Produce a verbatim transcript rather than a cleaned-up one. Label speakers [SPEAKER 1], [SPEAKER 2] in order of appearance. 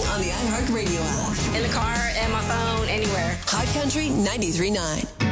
[SPEAKER 1] on the iHeartRadio app.
[SPEAKER 2] In the car, at my phone, anywhere.
[SPEAKER 1] Hot Country ninety-three point nine.